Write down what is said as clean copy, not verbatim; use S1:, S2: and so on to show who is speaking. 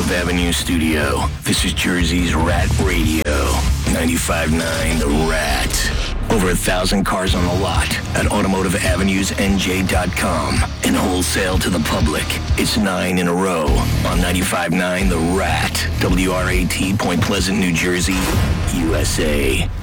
S1: Automotive Avenue studio. This is Jersey's Rat Radio. 95.9 The Rat. Over 1,000 cars on the lot at automotiveavenuesnj.com and wholesale to the public. It's 9 in a row on 95.9 The Rat. WRAT, Point Pleasant, New Jersey, USA.